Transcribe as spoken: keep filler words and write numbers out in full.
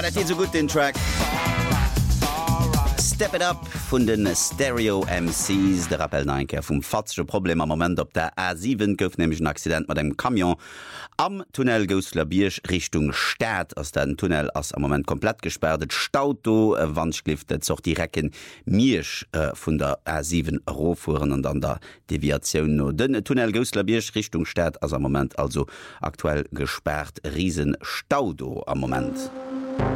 das geht so gut, den Track. Step It Up vun den Stereo M Cs, der Rappel Neinker vum fatsche Problem am moment op der A sieben gouf nämlich ein Accident mat dem Kamion am Tunnel Goslar Biersch Richtung Stadt, ass den Tunnel ass am moment komplett gesperrt. Stauto Wandschliftet zoch die Recken Miersch äh, vun der A sieben Rofuen an an der Deviation no. Den Tunnel Goslar Biersch Richtung Stadt ass am moment also aktuell gesperrt, riesen Staudo am moment.